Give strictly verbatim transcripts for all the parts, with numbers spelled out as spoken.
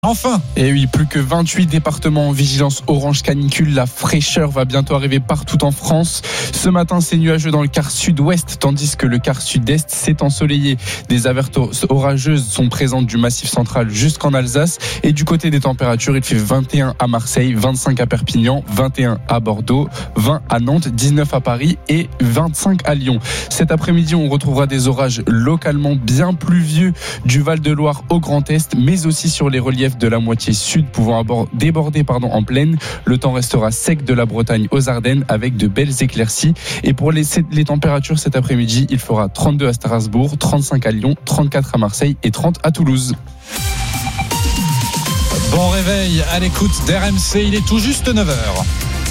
Enfin. Et oui, plus que vingt-huit départements en vigilance orange canicule. La fraîcheur va bientôt arriver partout en France. Ce matin, c'est nuageux dans le quart sud-ouest, tandis que le quart sud-est s'est ensoleillé. Des averses orageuses sont présentes du massif central jusqu'en Alsace. Et du côté des températures, il fait vingt et un à Marseille, vingt-cinq à Perpignan, vingt et un à Bordeaux, vingt à Nantes, dix-neuf à Paris et vingt-cinq à Lyon. Cet après-midi, on retrouvera des orages localement bien pluvieux du Val-de-Loire au Grand Est, mais aussi sur les reliefs de la moitié sud pouvant déborder pardon, en plaine. Le temps restera sec de la Bretagne aux Ardennes avec de belles éclaircies. Et pour les, les températures cet après-midi, il fera trente-deux à Strasbourg, trente-cinq à Lyon, trente-quatre à Marseille et trente à Toulouse. Bon réveil à l'écoute d'R M C, il est tout juste neuf heures.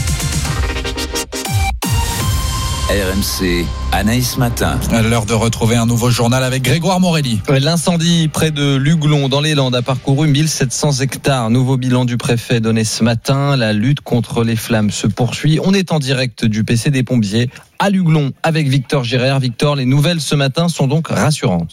R M C, Anaïs Matin. À l'heure de retrouver un nouveau journal avec Grégoire Morelli. L'incendie près de Luglon dans les Landes a parcouru mille sept cents hectares. Nouveau bilan du préfet donné ce matin. La lutte contre les flammes se poursuit. On est en direct du P C des pompiers à Luglon avec Victor Girard. Victor, les nouvelles ce matin sont donc rassurantes.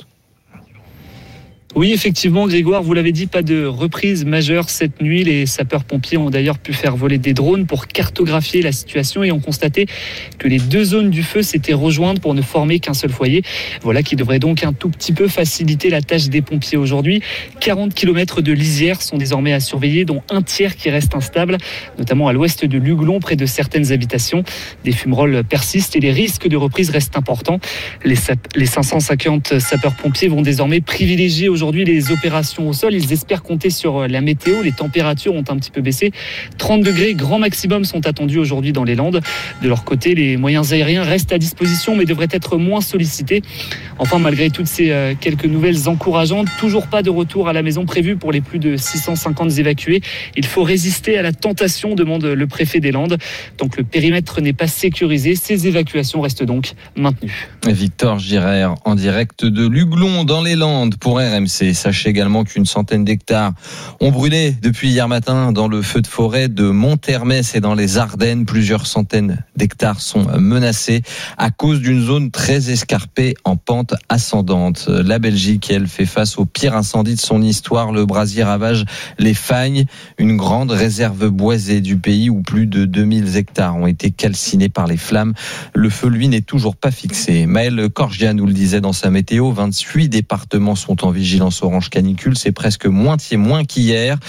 Oui, effectivement, Grégoire, vous l'avez dit, pas de reprise majeure cette nuit. Les sapeurs-pompiers ont d'ailleurs pu faire voler des drones pour cartographier la situation et ont constaté que les deux zones du feu s'étaient rejointes pour ne former qu'un seul foyer. Voilà qui devrait donc un tout petit peu faciliter la tâche des pompiers aujourd'hui. quarante kilomètres de lisières sont désormais à surveiller, dont un tiers qui reste instable, notamment à l'ouest de Luglon, près de certaines habitations. Des fumerolles persistent et les risques de reprise restent importants. Les, sap- les cinq cent cinquante sapeurs-pompiers vont désormais privilégier aujourd'hui les opérations au sol. Ils espèrent compter sur la météo. Les températures ont un petit peu baissé. trente degrés grand maximum sont attendus aujourd'hui dans les Landes. De leur côté, les moyens aériens restent à disposition mais devraient être moins sollicités. Enfin, malgré toutes ces quelques nouvelles encourageantes, toujours pas de retour à la maison prévu pour les plus de six cent cinquante évacués. Il faut résister à la tentation, demande le préfet des Landes. Tant que le périmètre n'est pas sécurisé, ces évacuations restent donc maintenues. Victor Girard en direct de Luglon dans les Landes pour R M C. Sachez également qu'une centaine d'hectares ont brûlé depuis hier matin dans le feu de forêt de Monthermès et dans les Ardennes. Plusieurs centaines d'hectares sont menacés à cause d'une zone très escarpée en pente ascendante. La Belgique, elle, fait face au pire incendie de son histoire. Le brasier ravage les Fagnes, une grande réserve boisée du pays où plus de deux mille hectares ont été calcinés par les flammes. Le feu, lui, n'est toujours pas fixé. Maël Corgia nous le disait dans sa météo, vingt-huit départements sont en vigilance orange canicule, c'est presque moitié moins qu'hier.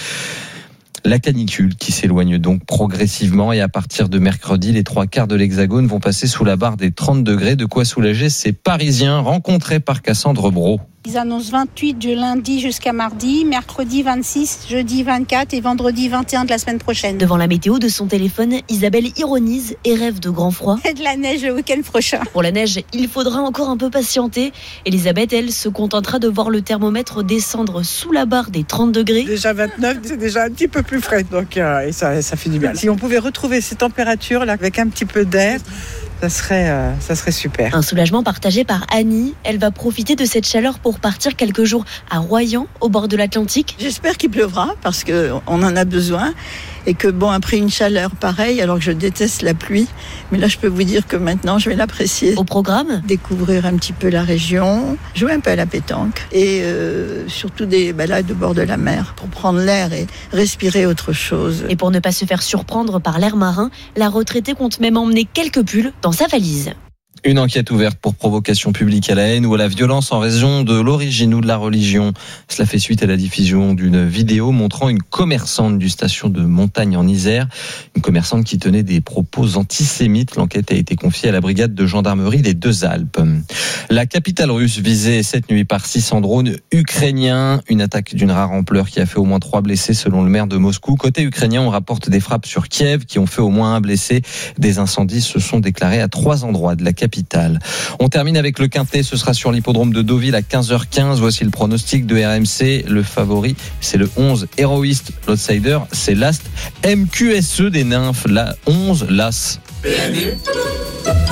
La canicule qui s'éloigne donc progressivement et à partir de mercredi, les trois quarts de l'Hexagone vont passer sous la barre des trente degrés. De quoi soulager ces Parisiens rencontrés par Cassandre Brault. Ils annoncent vingt-huit du lundi jusqu'à mardi, mercredi vingt-six, jeudi vingt-quatre et vendredi vingt et un de la semaine prochaine. Devant la météo de son téléphone, Isabelle ironise et rêve de grand froid. Et de la neige le week-end prochain. Pour la neige, il faudra encore un peu patienter. Elisabeth, elle, se contentera de voir le thermomètre descendre sous la barre des trente degrés. Déjà vingt-neuf, c'est déjà un petit peu plus frais, donc euh, et ça, ça fait du bien. Si on pouvait retrouver ces températures là avec un petit peu d'air, ça serait, euh, ça serait super. Un soulagement partagé par Annie. Elle va profiter de cette chaleur pour partir quelques jours à Royan, au bord de l'Atlantique. J'espère qu'il pleuvra parce qu'on en a besoin. Et que bon, après une chaleur pareille, alors que je déteste la pluie, mais là je peux vous dire que maintenant je vais l'apprécier. Au programme, découvrir un petit peu la région, jouer un peu à la pétanque et euh, surtout des balades au bord de la mer pour prendre l'air et respirer autre chose. Et pour ne pas se faire surprendre par l'air marin, la retraitée compte même emmener quelques pulls dans sa valise. Une enquête ouverte pour provocation publique à la haine ou à la violence en raison de l'origine ou de la religion. Cela fait suite à la diffusion d'une vidéo montrant une commerçante du station de Montagne en Isère. Une commerçante qui tenait des propos antisémites. L'enquête a été confiée à la brigade de gendarmerie des Deux-Alpes. La capitale russe visée cette nuit par six cents drones ukrainiens. Une attaque d'une rare ampleur qui a fait au moins trois blessés selon le maire de Moscou. Côté ukrainien, on rapporte des frappes sur Kiev qui ont fait au moins un blessé. Des incendies se sont déclarés à trois endroits de la capitale. On termine avec le Quintet, ce sera sur l'hippodrome de Deauville à quinze heures quinze. Voici le pronostic de R M C. Le favori, c'est le onze Héroïste. L'outsider, c'est l'Ast M Q S E des Nymphes, la onze l'As.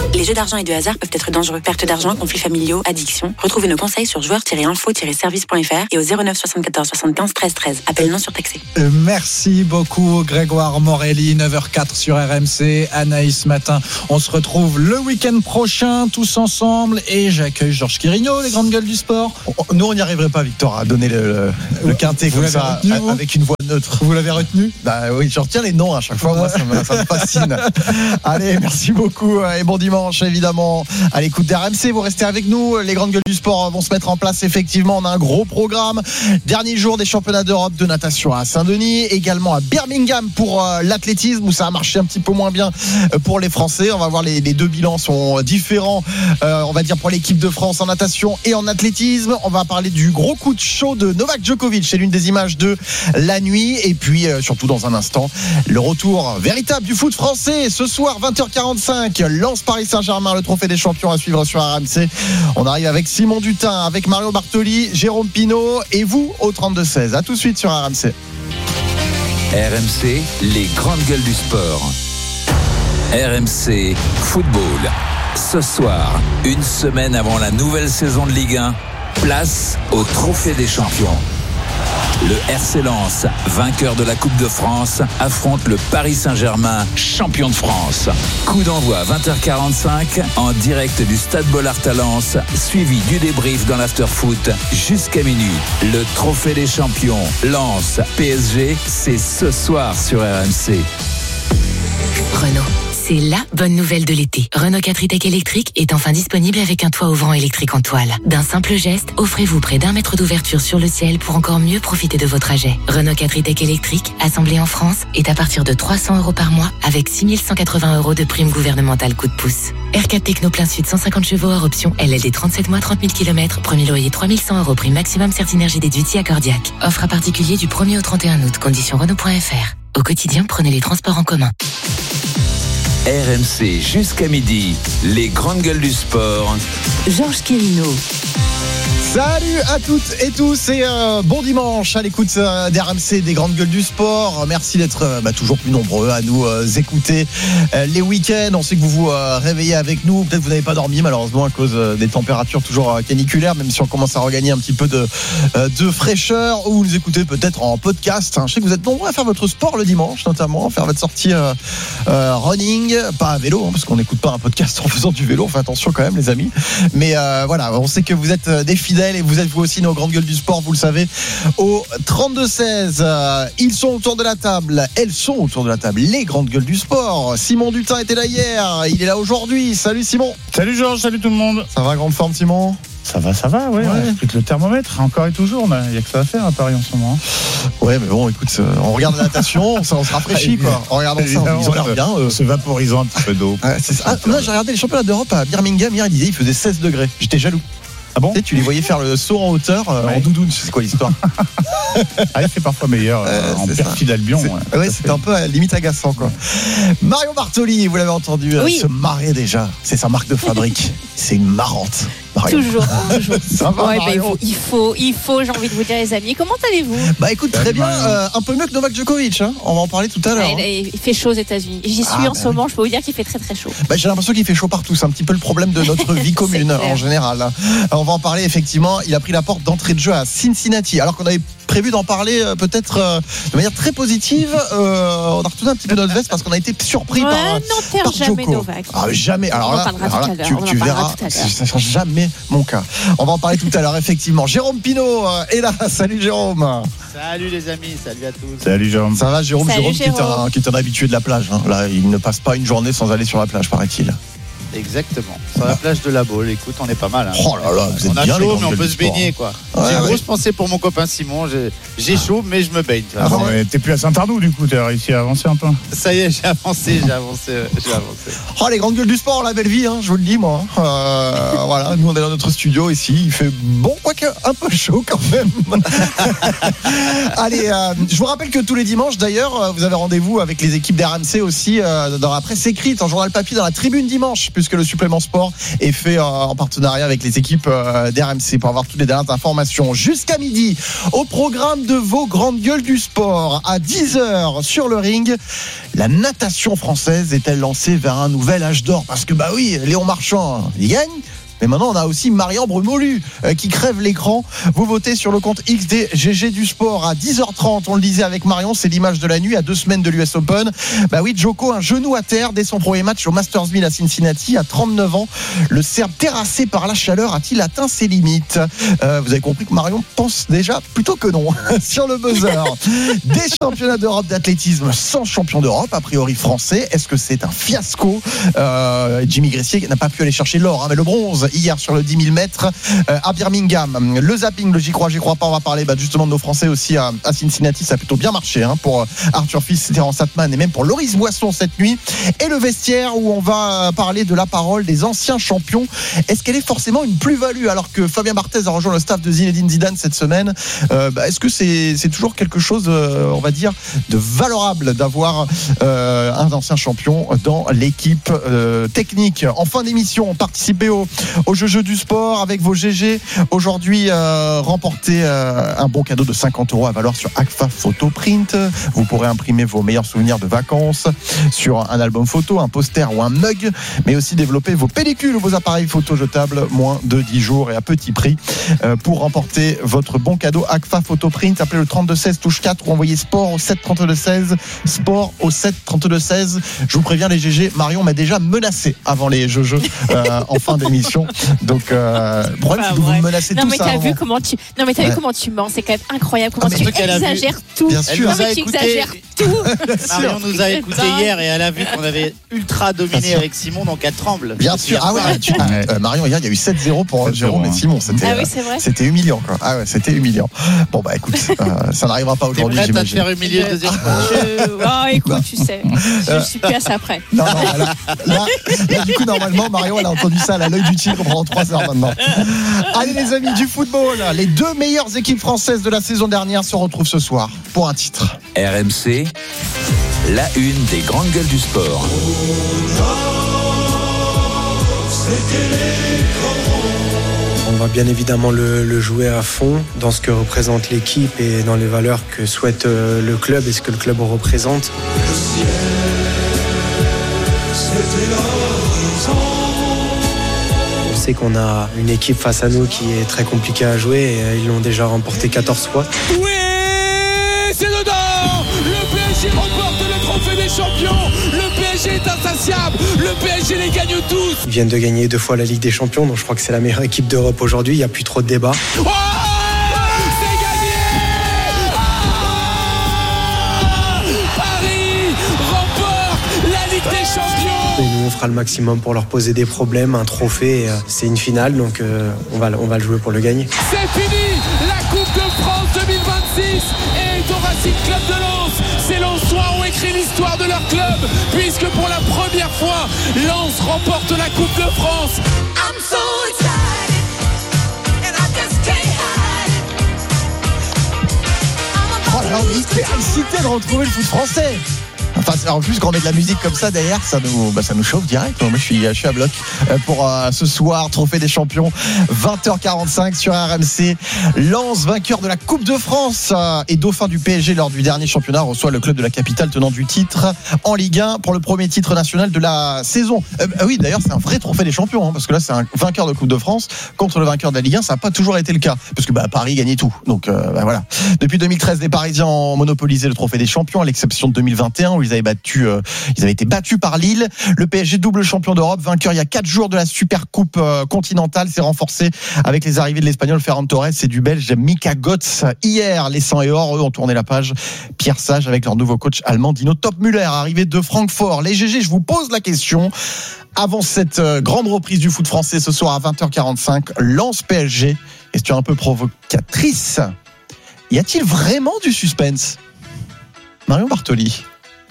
Les jeux d'argent et de hasard peuvent être dangereux. Perte d'argent, conflits familiaux, addiction. Retrouvez nos conseils sur joueurs tiret info tiret service point f r et au zéro neuf soixante-quatorze soixante-quinze treize treize. Appel non surtaxé. Euh, merci beaucoup Grégoire Morelli, neuf heures zéro quatre sur R M C. Anaïs Matin, on se retrouve le week-end prochain tous ensemble et j'accueille Georges Quirino, les grandes gueules du sport. Nous on n'y arriverait pas, Victor, à donner le, le, le quintet vous comme ça retenu, vous avec une voix neutre. Vous l'avez retenu? Bah oui, je retiens les noms à chaque fois, moi ça me, ça me fascine. Allez, merci beaucoup et bon dimanche évidemment à l'écoute d'R M C. Vous restez avec nous, les grandes gueules du sport vont se mettre en place. Effectivement, on a un gros programme. Dernier jour des championnats d'Europe de natation à Saint-Denis, également à Birmingham pour euh, l'athlétisme où ça a marché un petit peu moins bien euh, pour les Français. On va voir les, les deux bilans sont différents, euh, on va dire pour l'équipe de France en natation et en athlétisme. On va parler du gros coup de chaud de Novak Djokovic, c'est l'une des images de la nuit et puis euh, surtout dans un instant le retour véritable du foot français ce soir vingt heures quarante-cinq. Lens Paris Saint-Germain, le trophée des champions à suivre sur R M C. On arrive avec Simon Dutin, avec Mario Bartoli, Jérôme Pinault et vous au trente-deux seize. À tout de suite sur R M C. R M C, les grandes gueules du sport. R M C Football. Ce soir, une semaine avant la nouvelle saison de Ligue un, place au trophée des champions. Le R C Lens, vainqueur de la Coupe de France, affronte le Paris Saint-Germain, champion de France. Coup d'envoi vingt heures quarante-cinq en direct du Stade Bollard à Lens, suivi du débrief dans l'after-foot jusqu'à minuit. Le trophée des champions, Lens, P S G, c'est ce soir sur R M C. Renault. C'est la bonne nouvelle de l'été. Renault quatre e-Tech électrique est enfin disponible avec un toit ouvrant électrique en toile. D'un simple geste, offrez-vous près d'un mètre d'ouverture sur le ciel pour encore mieux profiter de vos trajets. Renault quatre e-Tech électrique, assemblé en France, est à partir de trois cents euros par mois avec six mille cent quatre-vingts euros de prime gouvernementale coup de pouce. R quatre Techno plein sud cent cinquante chevaux hors option L L D trente-sept mois trente mille kilomètres, premier loyer trois mille cent euros, prime maximum Certinergie déduit accordiaque. Offre à particulier du premier au trente et un août, conditions Renault point F R. Au quotidien, prenez les transports en commun. R M C jusqu'à midi, les grandes gueules du sport. Georges Quirino. Salut à toutes et tous et euh, bon dimanche à l'écoute euh, d'R M C, des grandes gueules du sport. Merci d'être euh, bah, toujours plus nombreux à nous euh, écouter euh, les week-ends. On sait que vous vous euh, réveillez avec nous. Peut-être que vous n'avez pas dormi malheureusement à cause euh, des températures toujours euh, caniculaires, même si on commence à regagner un petit peu de, euh, de fraîcheur. Ou vous nous écoutez peut-être en podcast. Hein. Je sais que vous êtes nombreux à faire votre sport le dimanche, notamment faire votre sortie euh, euh, running, pas à vélo, hein, parce qu'on n'écoute pas un podcast en faisant du vélo. On fait attention quand même les amis. Mais euh, voilà, on sait que vous êtes euh, des fidèles. Et vous êtes vous aussi nos grandes gueules du sport, vous le savez, au trente-deux seize. Ils sont autour de la table, elles sont autour de la table, les grandes gueules du sport. Simon Dutin était là hier, il est là aujourd'hui. Salut Simon. Salut Georges, salut tout le monde. Ça va, grande forme Simon? Ça va, ça va, ouais. ouais. ouais. Le thermomètre, encore et toujours, il n'y a que ça à faire à Paris en ce moment. Ouais, mais bon, écoute, on regarde la natation, on se rafraîchit, quoi. En regardant ça, ils ont l'air bien. Euh... Se vaporisant un petit peu d'eau. Ouais, c'est ça. Ah, moi, j'ai regardé les championnats d'Europe à Birmingham hier, il disait il faisait seize degrés. J'étais jaloux. Ah bon? Tu sais, tu les voyais faire le saut en hauteur euh, ouais. en doudoune, c'est quoi l'histoire? Ah, il fait parfois meilleur euh, euh, en perfide Albion. Ouais, ouais c'était un peu à la limite agaçant, quoi. Mario Bartoli, vous l'avez entendu, oui. euh, se marrer déjà. C'est sa marque de fabrique. C'est une marrante. Mario. Toujours, toujours. Ça va, ouais, bah, il faut, il faut, il faut, j'ai envie de vous dire, les amis. Comment allez-vous? Bah écoute, très bien. Euh, un peu mieux que Novak Djokovic. Hein. On va en parler tout à l'heure. Ouais, hein. Il fait chaud aux États-Unis. J'y suis ah, en bah, ce moment. Oui. Je peux vous dire qu'il fait très très chaud. Bah, j'ai l'impression qu'il fait chaud partout. C'est un petit peu le problème de notre vie commune en général. Alors, on va en parler effectivement. Il a pris la porte d'entrée de jeu à Cincinnati, alors qu'on avait prévu d'en parler euh, peut-être euh, de manière très positive. Euh, on a retourné un petit peu notre veste parce qu'on a été surpris ouais, par, non, par jamais Djoko. Novak. Ah, jamais. Alors on là, en parlera alors là, tout à tu, l'heure. tu verras, ça sera jamais mon cas. On va en parler tout à l'heure, effectivement. Jérôme Pinault euh, est là. Salut Jérôme. Salut les amis, salut à tous. Salut Jérôme. Ça va Jérôme? Salut, Jérôme, Jérôme. qui est un habitué de la plage. Hein. Là, il ne passe pas une journée sans aller sur la plage, paraît-il. Exactement, sur la plage de la Baule. Écoute, on est pas mal. Hein. Oh là là, vous êtes on a bien chaud, mais on peut se baigner, quoi. Ouais, j'ai une ouais. grosse pensée pour mon copain Simon. J'ai, j'ai chaud, mais je me baigne. Ah non, mais t'es plus à Saint-Arnoux, du coup, t'as réussi à avancer un peu. Ça y est, j'ai avancé, j'ai avancé, j'ai avancé. Oh, les grandes gueules du sport, la belle vie, hein, je vous le dis, moi. Euh, voilà, nous on est dans notre studio ici. Il fait bon, quoique un peu chaud quand même. Allez, euh, je vous rappelle que tous les dimanches, d'ailleurs, vous avez rendez-vous avec les équipes d'R M C aussi euh, dans la presse écrite, en journal papier, dans la tribune dimanche. puisque le supplément sport est fait euh, en partenariat avec les équipes euh, d'R M C pour avoir toutes les dernières informations. Jusqu'à midi, au programme de vos grandes gueules du sport, à dix heures sur le ring, la natation française est-elle lancée vers un nouvel âge d'or? Parce que bah oui, Léon Marchand, il gagne. Mais maintenant, on a aussi Marion Brumolu euh, qui crève l'écran. Vous votez sur le compte X des G G du sport à dix heures trente. On le disait avec Marion, c'est l'image de la nuit à deux semaines de l'U S Open. Bah oui, Djoko, un genou à terre dès son premier match au Masters mille à Cincinnati à trente-neuf ans. Le Serbe terrassé par la chaleur a-t-il atteint ses limites? euh, Vous avez compris que Marion pense déjà plutôt que non. Sur le buzzer, des championnats d'Europe d'athlétisme sans champion d'Europe, a priori français. Est-ce que c'est un fiasco? euh, Jimmy Gressier n'a pas pu aller chercher l'or, hein, mais le bronze hier sur le dix mille mètres euh, à Birmingham. Le zapping, le j'y crois, j'y crois pas, on va parler bah, justement de nos Français aussi à, à Cincinnati. Ça a plutôt bien marché hein, pour Arthur Fils, Terence Atman et même pour Loris Boisson cette nuit. Et le vestiaire où on va parler de la parole des anciens champions. Est-ce qu'elle est forcément une plus-value alors que Fabien Barthez a rejoint le staff de Zinedine Zidane cette semaine? euh, bah, Est-ce que c'est, c'est toujours quelque chose, euh, on va dire, de valorable d'avoir euh, un ancien champion dans l'équipe euh, technique? En fin d'émission, participez au au jeu, jeu du sport avec vos G G. Aujourd'hui, euh, remportez euh, un bon cadeau de cinquante euros à valeur sur Agfa Photo Print. Vous pourrez imprimer vos meilleurs souvenirs de vacances sur un album photo, un poster ou un mug, mais aussi développer vos pellicules ou vos appareils photo jetables moins de dix jours et à petit prix. Euh, pour remporter votre bon cadeau Agfa Photo Print, appelez le trente-deux seize touche quatre ou envoyez sport au sept trente-deux seize. Sport au sept trente-deux seize. Je vous préviens les G G, Marion m'a déjà menacé avant les jeux jeux euh, en fin d'émission. Donc, euh, le problème, c'est que vous me menacez non, tout mais ça. T'as vu comment tu... Non, mais t'as ouais. vu comment tu mens. C'est quand même incroyable. Comment ah, tu exagères tout. Bien sûr. Non, mais tu écouté... exagères tout. Marion nous a écouté hier et elle a vu qu'on avait ultra dominé avec Simon, donc elle tremble. Bien sûr. Ah ouais, tu... euh, Marion, hier, il y a eu sept zéro pour Jérôme et Simon. C'était, ah oui, c'est vrai. C'était humiliant, quoi. Ah ouais, c'était humiliant. Bon, bah écoute, euh, ça n'arrivera pas aujourd'hui, j'imagine. T'es prête à te faire humilier le deuxième fois? Oh, écoute, tu sais. Je suis plus à ça près. Non, non, là, là, là, du coup, normalement, Marion, elle a entendu ça à l'œil du tigre pendant trois heures maintenant. Allez les amis du football, les deux meilleures équipes françaises de la saison dernière se retrouvent ce soir pour un titre. R M C, la une des grandes gueules du sport. On va bien évidemment le, le jouer à fond dans ce que représente l'équipe et dans les valeurs que souhaite euh, le club et ce que le club représente. Le ciel, c'était l'horizon. On sait qu'on a une équipe face à nous qui est très compliquée à jouer et ils l'ont déjà remporté quatorze fois. Oui, c'est dedans. Le P S G remporte le trophée des champions. Le P S G est insatiable. Le P S G les gagne tous. Ils viennent de gagner deux fois la Ligue des Champions, donc je crois que c'est la meilleure équipe d'Europe aujourd'hui. Il n'y a plus trop de débat. Oh, c'est gagné. Ah, Paris remporte la Ligue des Champions. Et nous, on fera le maximum pour leur poser des problèmes, un trophée. Et, euh, c'est une finale, donc euh, on va, on va le jouer pour le gagner. C'est fini. La Coupe de France deux mille vingt-six est au Racing Club de Lens. Ces Lensois ont écrit l'histoire de leur club, puisque pour la première fois, Lens remporte la Coupe de France. I'm so excited, and I just can't hide it. Oh, j'ai envie de de retrouver le foot français. Enfin, en plus, quand on met de la musique comme ça derrière, ça nous, bah, ça nous chauffe direct. Moi, je suis, je suis à bloc pour euh, ce soir, Trophée des Champions, vingt heures quarante-cinq sur R M C. Lens, vainqueur de la Coupe de France euh, et dauphin du P S G lors du dernier championnat, reçoit le club de la capitale tenant du titre en Ligue un pour le premier titre national de la saison. Euh, bah oui, d'ailleurs, c'est un vrai Trophée des Champions, hein, parce que là, c'est un vainqueur de Coupe de France contre le vainqueur de la Ligue un. Ça n'a pas toujours été le cas, parce que bah, Paris gagnait tout. Donc, euh, bah, voilà. Depuis deux mille treize, les Parisiens ont monopolisé le Trophée des Champions, à l'exception de deux mille vingt et un où ils avaient battu, euh, ils avaient été battus par Lille. Le P S G, double champion d'Europe, vainqueur il y a quatre jours de la Super Coupe euh, continentale, s'est renforcé avec les arrivées de l'Espagnol Ferran Torres et du Belge Mika Götze. Hier, les cent et or, eux, ont tourné la page. Pierre Sage avec leur nouveau coach allemand Dino Topmüller, arrivé de Francfort. Les G G, je vous pose la question. Avant cette euh, grande reprise du foot français ce soir à vingt heures quarante-cinq, Lens P S G, question un peu provocatrice. Y a-t-il vraiment du suspense? Marion Bartoli.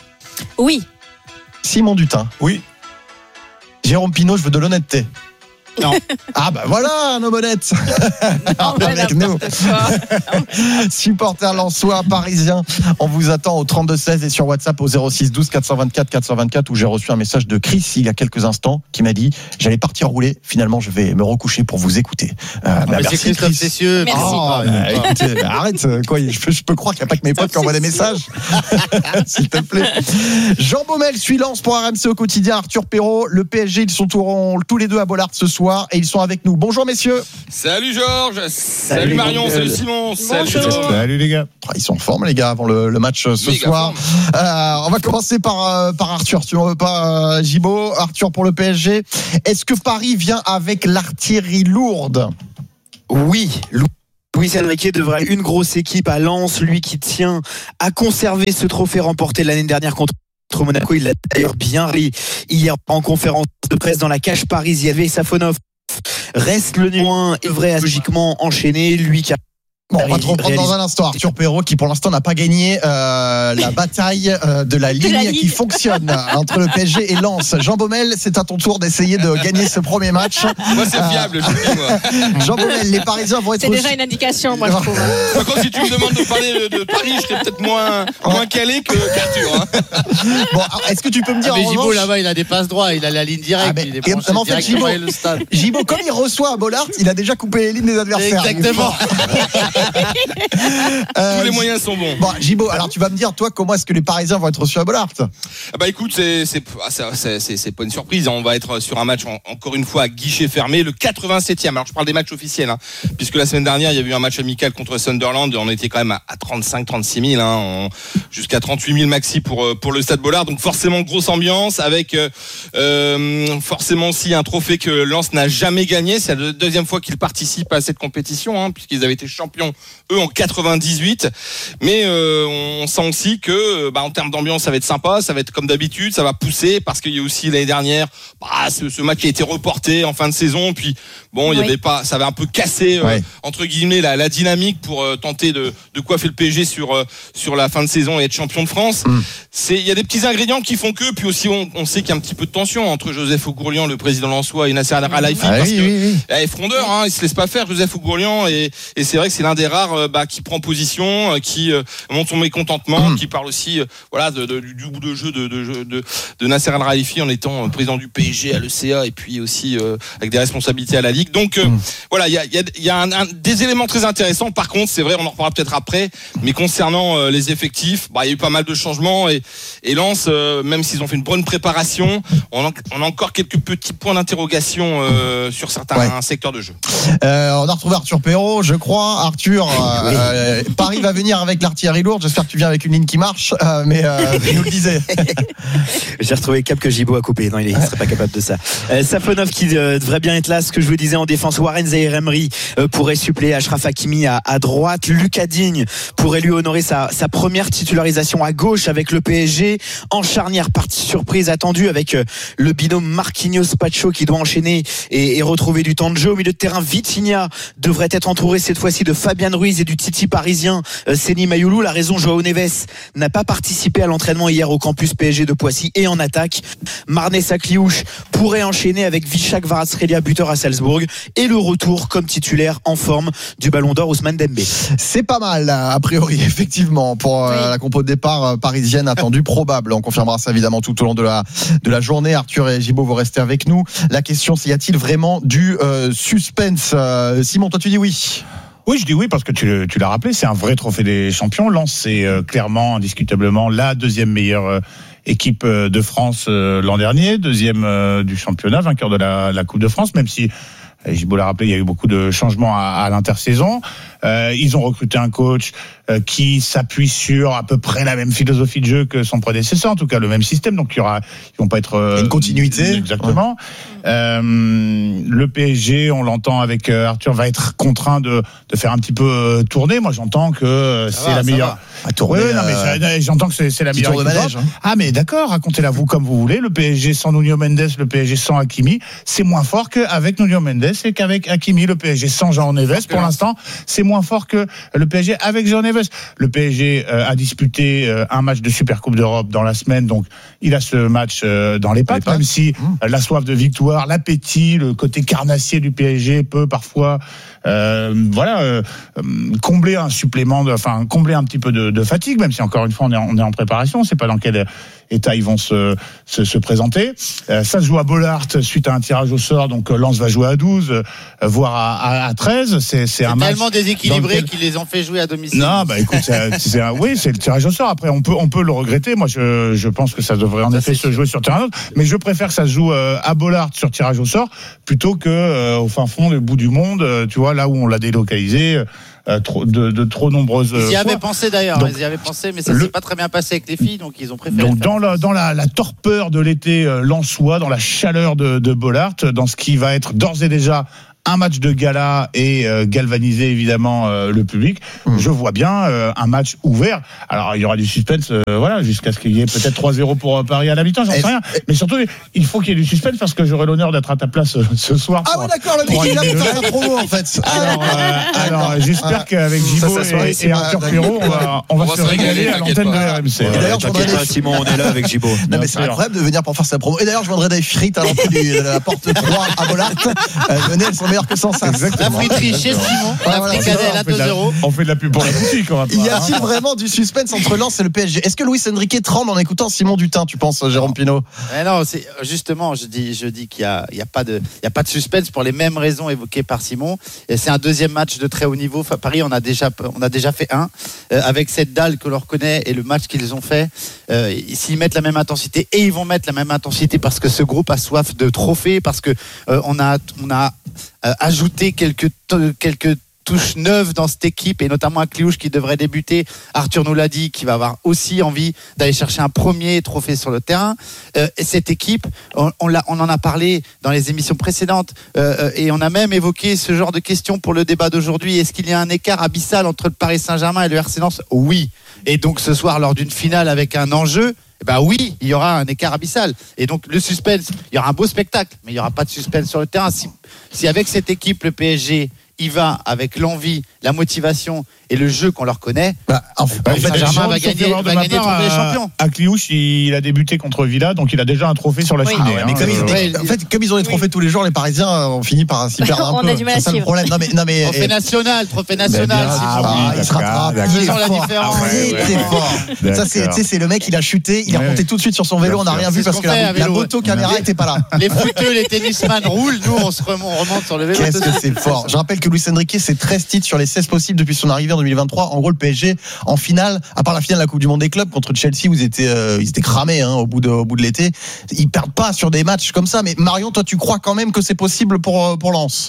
Oui. Simon Dutin. Oui. Jérôme Pinault, je veux de l'honnêteté. Non. Ah bah voilà, nos bonnettes. Avec nous. Supporters lensois, parisiens. On vous attend au trente-deux seize et sur WhatsApp au zéro six douze quatre cent vingt-quatre quatre cent vingt-quatre où j'ai reçu un message de Chris il y a quelques instants qui m'a dit j'allais partir rouler. Finalement, je vais me recoucher pour vous écouter. Euh, bah, merci c'est Christophe Cessieux. Merci. Oh, bah, écoutez, arrête. Quoi, je peux, je peux croire qu'il n'y a pas que mes potes qui envoient des messages. S'il te plaît. Jean Baumel suit Lens pour R M C au quotidien. Arthur Perrault, le P S G, ils sont tous les deux à Bollard ce soir et ils sont avec nous. Bonjour messieurs. Salut Georges. Salut, salut Marion. Salut Simon. Salut, salut les gars. Ils sont en forme les gars avant le, le match ce Méga soir. Euh, on va commencer par, par Arthur. Tu n'en veux pas, Gibo? Arthur pour le P S G. Est-ce que Paris vient avec l'artillerie lourde? Oui. Luis Enrique devrait une grosse équipe à Lens, lui qui tient à conserver ce trophée remporté l'année dernière contre Monaco. Il l'a d'ailleurs bien ri hier en conférence de presse dans la cage parisienne. Et Safonov reste le numéro un et devrait logiquement enchaîner, lui qui a Bon, on va te reprendre dans un instant. Arthur Perrault qui pour l'instant n'a pas gagné euh, la bataille euh, de la ligne, la ligne qui fonctionne entre le P S G et Lens. Jean Baumel, c'est à ton tour d'essayer de gagner ce premier match. Moi c'est fiable, je dis moi. Jean Baumel, les Parisiens vont être... C'est déjà une indication, moi je trouve. Par contre, si tu me demandes de parler de, de Paris, je serais peut-être moins, moins calé que qu'Arthur. Hein. Bon, est-ce que tu peux me dire... Ah, mais en Gibo revanche... là-bas, il a des passes droits, il a la ligne directe. Ah, mais, il est et, en fait, Gibo, Gibo, comme il reçoit à Bollard, il a déjà coupé les lignes des adversaires. Exactement. Euh, Tous les moyens sont bons. Bon, Gibo, alors tu vas me dire, toi, comment est-ce que les Parisiens vont être reçus à Bollard? Ah bah écoute, c'est, c'est, c'est, c'est, c'est pas une surprise. On va être sur un match, en, encore une fois, à guichet fermé, le quatre-vingt-septième. Alors je parle des matchs officiels, hein, puisque la semaine dernière, il y a eu un match amical contre Sunderland. On était quand même à, à trente-cinq trente-six mille, hein, on, jusqu'à trente-huit mille maxi pour, pour le stade Bollard. Donc forcément, grosse ambiance, avec euh, forcément aussi un trophée que Lens n'a jamais gagné. C'est la deuxième fois qu'ils participent à cette compétition, hein, puisqu'ils avaient été champions, eux, en quatre-vingt-dix-huit. Mais euh, on sent aussi que bah, en termes d'ambiance ça va être sympa, ça va être comme d'habitude, ça va pousser parce qu'il y a aussi l'année dernière bah, ce, ce match qui a été reporté en fin de saison, puis bon il oui. y avait pas, ça avait un peu cassé euh, ouais. entre guillemets la, la dynamique pour euh, tenter de, de coiffer le P S G sur euh, sur la fin de saison et être champion de France. Mm. C'est il y a des petits ingrédients qui font que, puis aussi on, on sait qu'il y a un petit peu de tension entre Joseph Ougourlian, le président lensois, et Nasser Al-Khelaifi ah, parce oui, que oui, oui. il est frondeur, hein, il se laisse pas faire Joseph Ougourlian et, et c'est vrai que c'est l'un des rares euh, bah, qui prend position, euh, qui euh, montre son mécontentement, mmh. qui parle aussi euh, voilà de, de, du bout de jeu de, de, de, de Nasser Al-Khelaifi en étant président du P S G à l'E C A et puis aussi euh, avec des responsabilités à la Ligue. Donc euh, mmh. voilà, il y a, y a, y a un, un, des éléments très intéressants. Par contre, c'est vrai, on en reparlera peut-être après, mais concernant euh, les effectifs, bah, il y a eu pas mal de changements et, et Lens, euh, même s'ils ont fait une bonne préparation, on a, on a encore quelques petits points d'interrogation euh, sur certains ouais. secteurs de jeu. Euh, on a retrouvé Arthur Perrault, je crois. Arthur, euh, euh, Paris va venir avec l'artillerie lourde. J'espère que tu viens avec une ligne qui marche, euh, mais euh, il nous le disait. J'ai retrouvé Cap que Gibo a coupé. Non, il ne serait pas capable de ça. Euh, Safonov qui euh, devrait bien être là. Ce que je vous disais en défense, Warren Zaïre-Emery euh, pourrait suppléer Achraf Hakimi à, à droite. Lucas Digne pourrait lui honorer sa, sa première titularisation à gauche avec le P S G. En charnière, partie surprise attendue avec euh, le binôme Marquinhos-Pacho qui doit enchaîner et, et retrouver du temps de jeu. Au milieu de terrain, Vitinha devrait être entouré cette fois-ci de Fabian Ruiz et du Titi parisien euh, Seny Mayoulou. La raison, Joao Neves n'a pas participé à l'entraînement hier au campus P S G de Poissy. Et en attaque, Marnez Sakliouche pourrait enchaîner avec Vishak Kvaratskhelia, buteur à Salzbourg, et le retour comme titulaire en forme du Ballon d'Or Ousmane Dembélé. C'est pas mal a priori effectivement pour euh, oui. la compo de départ euh, parisienne attendue probable. On confirmera ça évidemment tout au long de la de la journée. Arthur et Gibo, vous restez avec nous. La question, c'est y a-t-il vraiment du euh, suspense? euh, Simon, toi tu dis oui. Oui, je dis oui parce que tu, tu l'as rappelé, c'est un vrai trophée des champions. Lens, c'est euh, clairement, indiscutablement, la deuxième meilleure euh, équipe euh, de France euh, l'an dernier, deuxième euh, du championnat, vainqueur de la, la Coupe de France, même si, Gibo l'a rappelé, il y a eu beaucoup de changements à, à l'intersaison. Euh, ils ont recruté un coach euh, qui s'appuie sur à peu près la même philosophie de jeu que son prédécesseur, en tout cas le même système. Donc il y aura, ils vont pas être euh, une continuité. Exactement. Ouais. Euh, le P S G, on l'entend avec euh, Arthur, va être contraint de de faire un petit peu euh, tourner. Moi, j'entends que euh, c'est va, la meilleure. À tourner, ouais, non, mais euh... j'entends que c'est, c'est la meilleure équipe. Manège, hein. Ah, mais d'accord, racontez-la vous comme vous voulez. Le P S G sans Nuno Mendes, le P S G sans Hakimi, c'est moins fort qu'avec Nuno Mendes et qu'avec Hakimi. Le P S G sans Jean Neves, pour l'instant, c'est moins moins fort que le P S G avec John Neves. Le P S G euh, a disputé euh, un match de Supercoupe d'Europe dans la semaine, donc il a ce match euh, dans les pattes, les pattes. Même si euh, la soif de victoire, l'appétit, le côté carnassier du P S G peut parfois euh, voilà euh, combler un supplément, de, enfin combler un petit peu de, de fatigue, même si encore une fois on est en, on est en préparation, on ne sait pas dans quel état ils vont se, se, se présenter. Euh, ça se joue à Bollaert suite à un tirage au sort, donc euh, Lens va jouer à douze, euh, voire à, à, à treize. C'est, c'est, c'est un match tellement déséquilibré lequel... qu'ils les ont fait jouer à domicile. Non, bah écoute, c'est, c'est un, oui, c'est le tirage au sort. Après, on peut, on peut le regretter. Moi, je, je pense que ça devrait en ça, effet se jouer sur terrain neutre, mais je préfère que ça se joue euh, à Bollaert sur tirage au sort plutôt que euh, au fin fond, le bout du monde. Euh, tu vois, là où on l'a délocalisé. Euh, trop, de, de trop nombreuses ils y fois. avaient pensé d'ailleurs, donc, ils y avaient pensé, mais ça ne le... s'est pas très bien passé avec les filles, donc ils ont préféré. Donc dans, la, dans la, la torpeur de l'été euh, lensois, dans la chaleur de, de Bollaert, dans ce qui va être d'ores et déjà un match de gala et euh, galvaniser évidemment euh, le public. Mmh. Je vois bien euh, un match ouvert. Alors il y aura du suspense, euh, voilà, jusqu'à ce qu'il y ait peut-être trois zéro pour euh, Paris à la mi-temps, j'en sais rien. Mais surtout, il faut qu'il y ait du suspense parce que j'aurai l'honneur d'être à ta place euh, ce soir. Ah oui, d'accord, le mec il a fait la promo en fait. Alors, euh, alors j'espère qu'avec Gibaud et, et, et Arthur Pirot, on va, on va, on va se régaler à l'antenne de R M C. Et d'ailleurs, je voudrais pas, Simon, on est là avec Gibaud. Non mais c'est incroyable de venir pour faire sa promo. Et d'ailleurs, je vendrai des frites à l'entrée de la porte trois à Bollaert. Venez, elles sont meilleures que sans ça. La friterie chez Simon, la fricadelle à deux euros. On fait de la pub pour la boutique. Y a-t-il vraiment du suspense entre Lens et le P S G? Est-ce que Luis Enrique tremble en écoutant Simon Dutin, tu penses, Jérôme Pinault? eh Non, c'est justement, je dis, je dis qu'il y a, il y a pas de, il y a pas de suspense pour les mêmes raisons évoquées par Simon. Et c'est un deuxième match de très haut niveau. Enfin, Paris, on a déjà, on a déjà fait un euh, avec cette dalle que l'on reconnaît et le match qu'ils ont fait. Euh, s'ils mettent la même intensité, et ils vont mettre la même intensité parce que ce groupe a soif de trophées, parce que euh, on a, on a euh, ajouté quelques t- quelques touches neuves dans cette équipe, et notamment un Cliouche qui devrait débuter. Arthur nous l'a dit, qui va avoir aussi envie d'aller chercher un premier trophée sur le terrain. Euh, et cette équipe, on, on, l'a, on en a parlé dans les émissions précédentes, euh, et on a même évoqué ce genre de questions pour le débat d'aujourd'hui. Est-ce qu'il y a un écart abyssal entre le Paris Saint-Germain et le R C Lens? Oui. Et donc ce soir, lors d'une finale avec un enjeu, eh ben oui, il y aura un écart abyssal. Et donc le suspense, il y aura un beau spectacle, mais il n'y aura pas de suspense sur le terrain. Si, si avec cette équipe, le P S G il va avec l'envie, la motivation et le jeu qu'on leur connaît, bah, en fait, Saint-Germain va gagner, va gagner le trophée des champions. À Cliouche, il a débuté contre Villa, donc il a déjà un trophée sur la oui. cheminée. Ah ouais, mais comme hein, ils, euh, en fait, comme ils ont des trophées oui. tous les jours, les Parisiens, on finit par s'y perdre un on peu. A du mal c'est ça le problème. Non mais, non mais trophée et... national, trophée national. Ah, oui, il se rattrape. Il est fort. Très fort. Ça c'est, tu sais, c'est le mec, il a chuté, il est remonté tout de suite sur son vélo, on n'a rien vu parce que la moto-caméra était pas là. Les footeux, les tennisman roulent, nous on se remonte sur le vélo. Qu'est-ce que c'est fort. Je rappelle que Luis Enrique, c'est treize titres sur les seize possibles depuis son arrivée en deux mille vingt-trois. En gros, le P S G en finale, à part la finale de la Coupe du Monde des clubs contre Chelsea, où ils étaient, euh, ils étaient cramés hein, au bout de, au bout de l'été. Ils perdent pas sur des matchs comme ça. Mais Marion, toi, tu crois quand même que c'est possible pour pour Lens?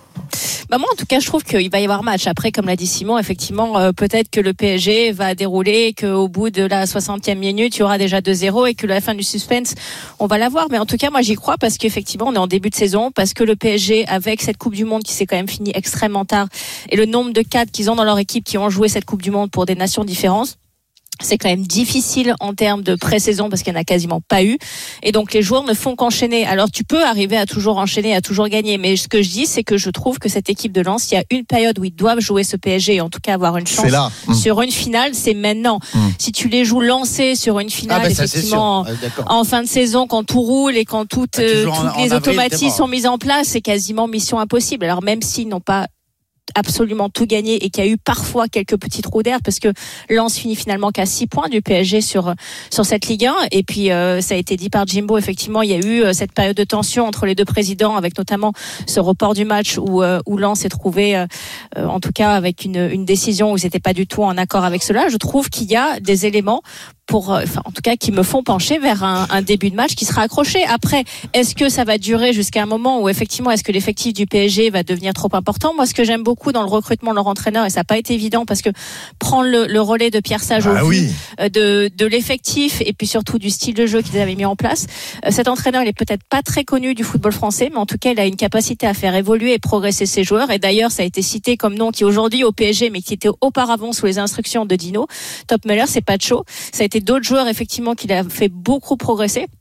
Bah moi, en tout cas, je trouve qu'il va y avoir match. Après, comme l'a dit Simon, effectivement, euh, peut-être que le P S G va dérouler, qu'au bout de la soixantième minute, il y aura déjà deux zéro et que la fin du suspense, on va la voir. Mais en tout cas, moi, j'y crois parce qu'effectivement, on est en début de saison, parce que le P S G, avec cette Coupe du Monde qui s'est quand même finie extrêmement tard, et le nombre de cadres qu'ils ont dans leur équipe qui ont joué cette Coupe du Monde pour des nations différentes, c'est quand même difficile en termes de pré-saison parce qu'il n'y en a quasiment pas eu. Et donc, les joueurs ne font qu'enchaîner. Alors, tu peux arriver à toujours enchaîner, à toujours gagner. Mais ce que je dis, c'est que je trouve que cette équipe de Lens, il y a une période où ils doivent jouer ce P S G et en tout cas avoir une chance mmh. sur une finale, c'est maintenant. Mmh. Si tu les joues lancés sur une finale, ah ben effectivement, en, en fin de saison, quand tout roule et quand toutes, bah, euh, toutes en, les en automatismes sont mises en place, c'est quasiment mission impossible. Alors, même s'ils n'ont pas absolument tout gagné et qu'il y a eu parfois quelques petits trous d'air parce que Lens finit finalement qu'à six points du P S G sur sur cette Ligue un et puis euh, ça a été dit par Jimbo, effectivement il y a eu euh, cette période de tension entre les deux présidents avec notamment ce report du match où euh, où Lens s'est trouvé euh, euh, en tout cas avec une une décision où ils n'étaient pas du tout en accord avec cela. Je trouve qu'il y a des éléments pour, enfin, en tout cas, qui me font pencher vers un, un début de match qui sera accroché. Après, est-ce que ça va durer jusqu'à un moment où effectivement, est-ce que l'effectif du P S G va devenir trop important? Moi, ce que j'aime beaucoup dans le recrutement de leur entraîneur, et ça n'a pas été évident parce que prendre le, le relais de Pierre Sage ah au oui. vu de, de l'effectif et puis surtout du style de jeu qu'ils avaient mis en place, cet entraîneur, il est peut-être pas très connu du football français, mais en tout cas, il a une capacité à faire évoluer et progresser ses joueurs. Et d'ailleurs, ça a été cité comme nom qui aujourd'hui au P S G, mais qui était auparavant sous les instructions de Dino. Top Muller, c'est Pacho. Ça a été d'autres joueurs effectivement qui l'a fait beaucoup progresser.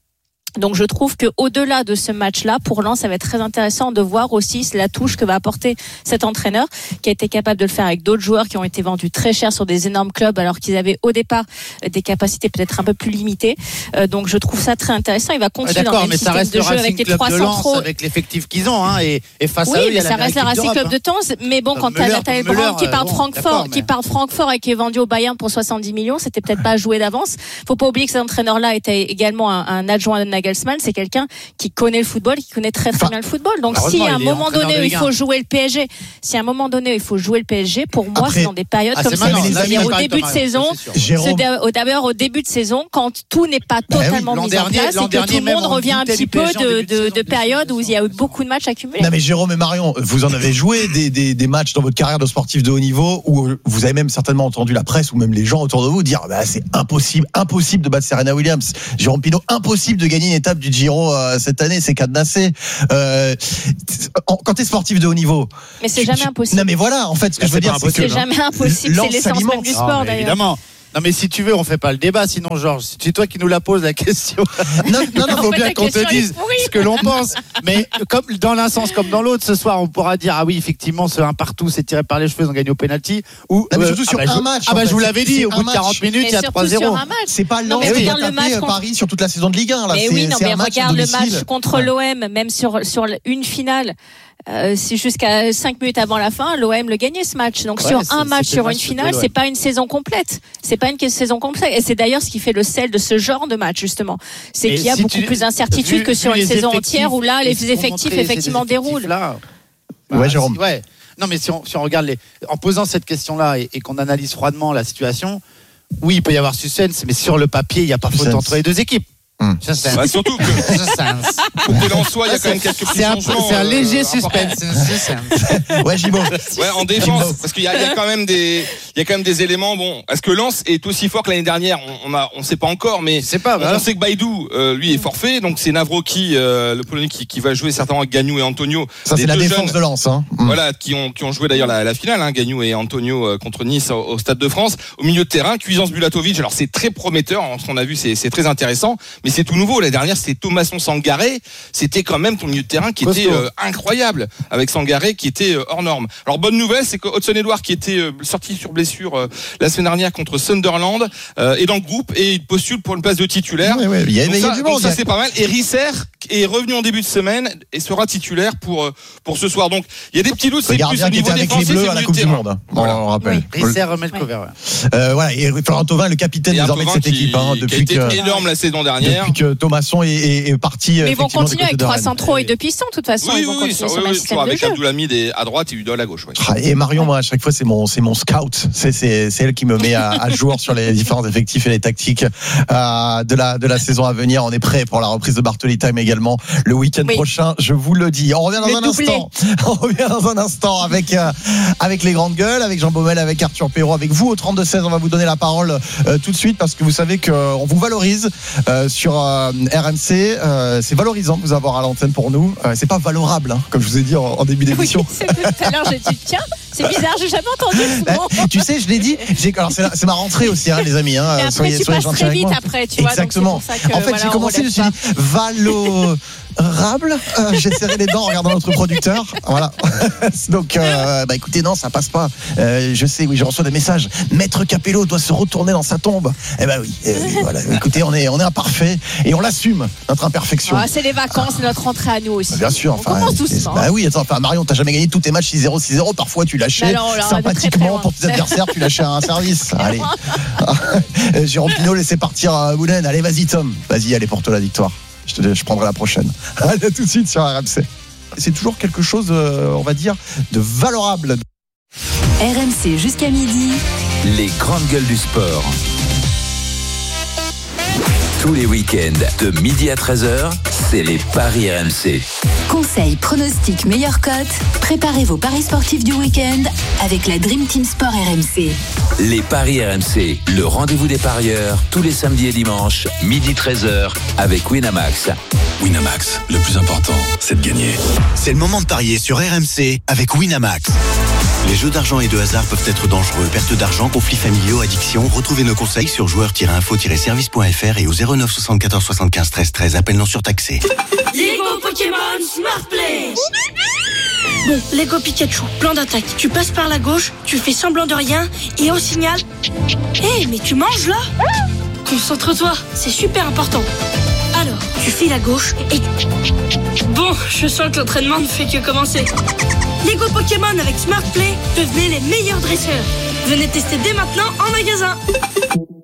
Donc je trouve que au-delà de ce match-là, pour Lens, ça va être très intéressant de voir aussi la touche que va apporter cet entraîneur, qui a été capable de le faire avec d'autres joueurs qui ont été vendus très cher sur des énormes clubs, alors qu'ils avaient au départ des capacités peut-être un peu plus limitées. Euh, donc je trouve ça très intéressant. Il va continuer ah, dans le même mais système ça reste de le jeu Racing avec les Club trois de Lens, centraux, avec l'effectif qu'ils ont, hein, et, et face oui, à eux, il y mais a ça la reste le meilleure équipe Racing Club de d'Europe, Tens. Mais bon, quand Müller, t'as Nathalie Müller, Brown qui part de bon, Francfort, d'accord, mais- qui part de Francfort et qui est vendu au Bayern pour soixante-dix millions, c'était peut-être pas joué d'avance. Faut pas oublier que cet entraîneur-là était également un, un adjoint de Nagelsmann. C'est quelqu'un qui connaît le football, qui connaît très très Enfin, bien le football. Donc heureusement, si à un il est moment entraîneur donné de il Ligue un. faut jouer le P S G, si à un moment donné il faut jouer le P S G, pour moi Après- c'est dans des périodes Ah, comme c'est ça, maintenant, là, c'est-à-dire je suis au d'accord début de avec toi, saison, Marion, ça, c'est sûr. Jérôme. c'est d'a- au- d'abord au début de saison, quand tout n'est pas oui, totalement l'an mis dernier- en place l'an et que dernier, tout le même, monde on revient un doutait petit du peu P S G en de, début de de, saison, de début de périodes où il y a eu beaucoup de matchs accumulés. Non mais Jérôme et Marion, vous en avez joué des, des, des matchs dans votre carrière de sportif de haut niveau où vous avez même certainement entendu la presse ou même les gens autour de vous dire bah, c'est impossible, impossible de battre Serena Williams. Jérôme Pinault, impossible de gagner une étape du Giro euh, cette année, c'est cadenassé. Euh, quand tu es sportif de haut niveau, Mais c'est tu- jamais tu- impossible. Non mais voilà, en fait ce que Là, je veux c'est dire pas c'est que C'est jamais impossible, Lens c'est l'essence même s'alimente. du Ah, sport mais d'ailleurs. évidemment. Non mais si tu veux, on fait pas le débat, sinon Georges, c'est toi qui nous la poses la question. non, non, non, Il faut fait, bien ta qu'on te question, elle est dise pourrie. ce que l'on pense. Mais comme dans l'un sens comme dans l'autre, ce soir, on pourra dire ah oui, effectivement, ce un partout, c'est tiré par les cheveux, ils ont gagné au penalty. Ou Non, mais euh, surtout sur ah bah, un je- match, Ah en bah fait. je vous l'avais dit, C'est au un bout de match. quarante minutes, Mais il y a surtout trois zéro. sur un match. c'est pas Non, Lens mais qui regarde a le match tapé contre- Paris sur toute la saison de Ligue un là. Mais C'est- oui, non, c'est mais un match à regarde le domicile. match contre l'O M, même sur sur une finale. Euh, c'est jusqu'à cinq minutes avant la fin, l'O M le gagnait ce match. Donc Ouais, sur c'est- un match, c'était sur le une match finale, de l'O M. c'est pas une saison complète. C'est pas une saison complète. Et c'est d'ailleurs ce qui fait le sel de ce genre de match justement. C'est Et qu'il y a si beaucoup tu- plus d'incertitudes vu- que sur vu une les saison effectifs entière où là et les ce qu'ont effectifs montré ces effectivement déroulent. effectifs-là, Ouais, bah, Jérôme. si- ouais. Non, mais si on, si on regarde les, en posant cette question-là et, et qu'on analyse froidement la situation, oui, il peut y avoir suspense, mais sur le papier, il n'y a pas faute Suspense. entre les deux équipes. Hum. Suspense. Bah, surtout que Suspense. côté Lensois, il y a quand même quelques petits C'est un, changements. c'est un euh, léger importants. suspense. Suspense. Ouais, Gibo. Ouais, en défense, parce qu'il y a, il y a quand même des, il y a quand même des éléments. Bon, est-ce que Lens est aussi fort que l'année dernière On, on a, on sait pas encore, mais C'est pas, on, voilà. on sait que Baïdou, euh, lui, est forfait. Donc c'est Navroki, euh, le Polonais, qui, qui va jouer certainement avec Gagnou et Antonio. Ça Les c'est la deux défense jeunes, de Lens hein. Hum. Voilà, qui ont, qui ont joué d'ailleurs la, la finale, hein, Gagnou et Antonio euh, contre Nice au, au Stade de France. Au milieu de terrain, Cuisance Bulatovic. Alors c'est très prometteur, hein, ce qu'on a vu, c'est, c'est très intéressant, mais c'est tout nouveau. L'année dernière, c'était Thomasson Sangaré. C'était quand même ton milieu de terrain qui Costaud. était euh, incroyable, avec Sangaré qui était euh, hors norme. Alors bonne nouvelle, c'est que Hudson-Edouard, qui était euh, sorti sur blessure euh, la semaine dernière contre Sunderland, euh, est dans le groupe et il postule pour une place de titulaire. Ouais, ouais, il y a, Donc il y a ça, du donc monde. ça, c'est pas mal. Et Risser est revenu en début de semaine et sera titulaire pour euh, pour ce soir. Donc il y a des petits doutes, Le c'est plus gardien au qui niveau était avec les défensif Bleus et à la milieu Coupe de du terrain. Monde. On Voilà. on rappelle. Risser remet le cover. ouais. Euh, voilà, et Florent Thauvin, le capitaine Et un désormais de Thauvin cette qui, équipe hein, qui a depuis été que énorme la saison dernière. depuis que Thomasson est, est, est parti. Mais ils vont effectivement, du continuer côté avec de trois Rennes. centraux et deux pistons de toute façon. Oui, Ils vont oui, oui, continuer ça, sur oui, le même oui, système toujours de avec jeu. Abdoulamid et à droite et Udol à gauche. Ouais. Ah, Et Marion, moi, à chaque fois, c'est mon, c'est mon scout. C'est, c'est, c'est elle qui me met à, à jour sur les différents effectifs et les tactiques euh, de la de la saison à venir. On est prêt pour la reprise de Bartoli Time également le week-end Oui. prochain. Je vous le dis. On revient dans Le un doublé. instant. On revient dans un instant avec euh, avec les grandes gueules, avec Jean Baumel, avec Arthur Perrault, avec vous au trente-deux seize. On va vous donner la parole euh, tout de suite parce que vous savez qu'on vous valorise euh, sur euh, R M C. Euh, c'est valorisant de vous avoir à l'antenne pour nous. Euh, c'est pas valorable, hein, comme je vous ai dit en, en début Oui, d'émission. c'est tout à l'heure, j'ai dit tiens, c'est bizarre, j'ai jamais entendu ce Bah, mot. tu sais, je l'ai dit. J'ai, alors c'est, la- c'est ma rentrée aussi, hein, les amis. Hein, Mais après, soyez, tu soyez passes gentils très avec vite moi. après, tu vois. Exactement. Donc c'est pour ça que, En fait, voilà, j'ai on commencé, je me relève suis dit valorable. Euh, j'ai serré les dents en regardant notre producteur. Voilà. Donc, euh, bah écoutez, non, ça passe pas. Euh, je sais, oui, je reçois des messages. Maître Capello doit se retourner dans sa tombe. Eh ben oui. eh oui, voilà. Écoutez, on est, on est imparfait et on l'assume notre imperfection. Ah, c'est les vacances, c'est notre rentrée à nous aussi. Bien sûr, On enfin, commence c'est- doucement. bah oui, attends, enfin, Marion, t'as jamais gagné tous tes matchs six zéro, six zéro, parfois tu lâchais Mais alors, là, on est très, très sympathiquement loin. pour tes adversaires, tu lâchais un service. Allez. Euh, Jérôme Pinault, laissez partir euh, Boulen. Allez, vas-y Tom, vas-y, allez pour toi la victoire. Je, te, je prendrai la prochaine. Allez, à tout de suite sur R M C. C'est toujours quelque chose, euh, on va dire, de valorable. R M C jusqu'à midi. Les grandes gueules du sport. Tous les week-ends, de midi à treize heures, c'est les paris R M C. Conseils, pronostics, meilleures cotes. Préparez vos paris sportifs du week-end avec la Dream Team Sport R M C. Les paris R M C, le rendez-vous des parieurs, tous les samedis et dimanches, midi treize heures, avec Winamax. Winamax, le plus important, c'est de gagner. C'est le moment de parier sur R M C avec Winamax. Les jeux d'argent et de hasard peuvent être dangereux. Perte d'argent, conflits familiaux, addiction. Retrouvez nos conseils sur joueurs tiret info tiret service point f r et au zéro neuf soixante-quatorze soixante-quinze treize treize. Appel non surtaxé. Lego Pokémon Smart Play. Bon, Lego Pikachu, plan d'attaque. Tu passes par la gauche, tu fais semblant de rien et au signal. Hé, hey, mais tu manges là? Concentre-toi, c'est super important. Alors, tu files à gauche et... Bon, je sens que l'entraînement ne fait que commencer. Lego Pokémon avec Smart Play, devenez les meilleurs dresseurs. Venez tester dès maintenant en magasin.